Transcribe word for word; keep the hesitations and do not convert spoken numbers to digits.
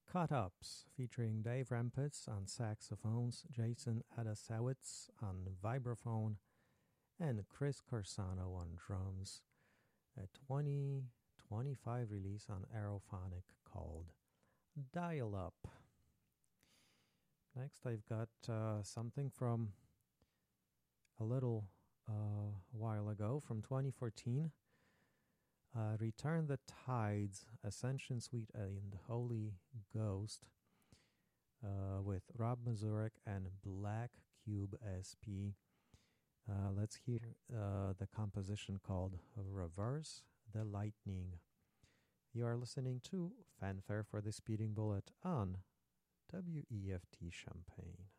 Cut Ups, featuring Dave Rampitz on saxophones, Jason Adasowitz on vibraphone, and Chris Corsano on drums. A twenty twenty-five release on Aerophonic called Dial Up. Next, I've got uh, something from a little uh, while ago, from twenty fourteen. Uh, Return the Tides, Ascension Suite and Holy Ghost, uh, with Rob Mazurek and Black Cube S P. Uh, let's hear uh, the composition called Reverse the Lightning. You are listening to Fanfare for the Speeding Bullet on W E F T Champaign.